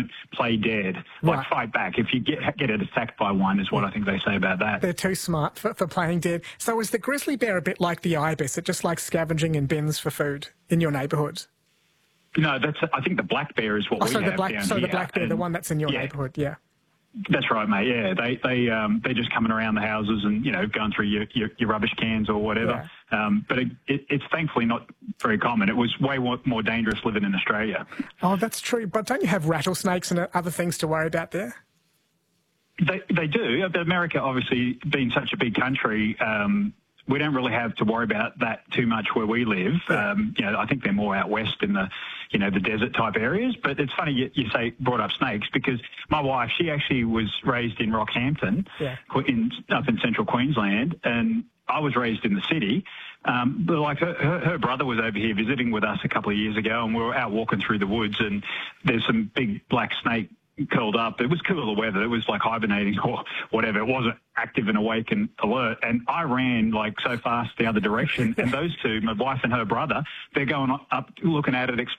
don't play dead. Like, fight back. If you get attacked by one is what I think they say about that. They're too smart for playing dead. So is the grizzly bear a bit like the ibis? It just likes scavenging in bins for food in your neighbourhood? No, I think the black bear is what we have down here. So the black bear, the one that's in your neighbourhood, yeah. That's right, mate. Yeah, they're just coming around the houses and going through your rubbish cans or whatever. Yeah. But it's thankfully not very common. It was way more dangerous living in Australia. Oh, that's true. But don't you have rattlesnakes and other things to worry about there? They do. America, obviously, being such a big country, we don't really have to worry about that too much where we live. Yeah. I think they're more out west in the desert type areas. But it's funny you brought up snakes, because my wife, she actually was raised in Rockhampton, up in central Queensland, and I was raised in the city. But like her brother was over here visiting with us a couple of years ago, and we were out walking through the woods, and there's some big black snake curled up. It was cooler weather. It was like hibernating or whatever. It wasn't active and awake and alert. And I ran like so fast the other direction. And those two, my wife and her brother, they're going up looking at it,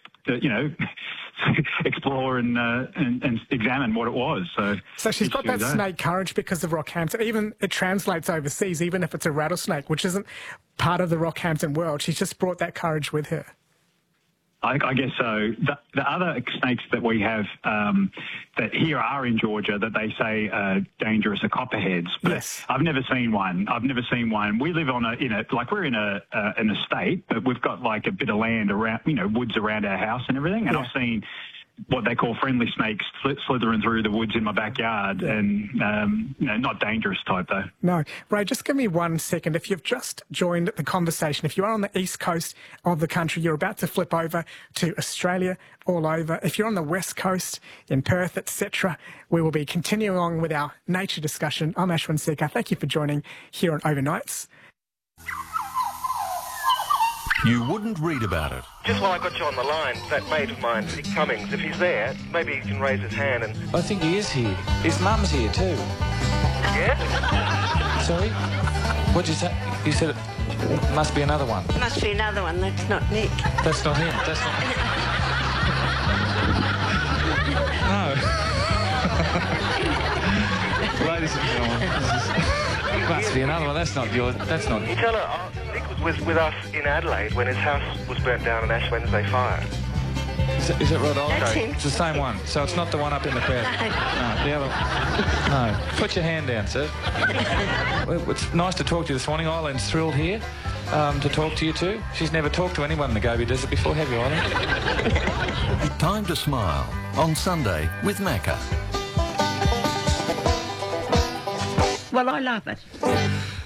explore and examine what it was. So she's got that snake courage because of Rockhampton. Even it translates overseas, even if it's a rattlesnake, which isn't part of the Rockhampton world. She's just brought that courage with her. I guess so. The other snakes that we have that here are in Georgia that they say are dangerous are copperheads. But yes. I've never seen one. We live on we're in an estate, but we've got like a bit of land around, woods around our house and everything. And I've seen what they call friendly snakes slithering through the woods in my backyard, and not dangerous type though. No. Ray, just give me 1 second. If you've just joined the conversation, if you are on the east coast of the country, you're about to flip over to Australia all over. If you're on the west coast, in Perth, etc., we will be continuing on with our nature discussion. I'm Ashwin Sekhar. Thank you for joining here on Overnights. You wouldn't read about it. Just while I got you on the line, that mate of mine, Nick Cummings, if he's there, maybe he can raise his hand and... I think he is here. His mum's here too. Yeah? Sorry? What'd you say? You said it must be another one. Must be another one. That's not Nick. That's not him. That's not... No. Ladies and gentlemen, must be another one. That's not yours. That's not... You tell her... Nick was with us in Adelaide when his house was burnt down on Ash Wednesday fire. Is it Rod Oliver? That's him. It's the same one. So it's not the one up in the crowd. No, the other. No. Put your hand down, sir. It's nice to talk to you this morning. Eileen's thrilled here to talk to you too. She's never talked to anyone in the Gobi Desert before, have you, Eileen? Time to Smile on Sunday with Macca. Well, I love it.